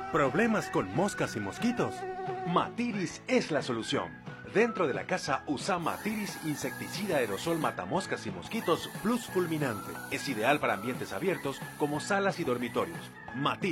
¿Problemas con moscas y mosquitos? Matiris es la solución. Dentro de la casa usa Matiris insecticida aerosol matamoscas y mosquitos plus fulminante. Es ideal para ambientes abiertos como salas y dormitorios. Matiris.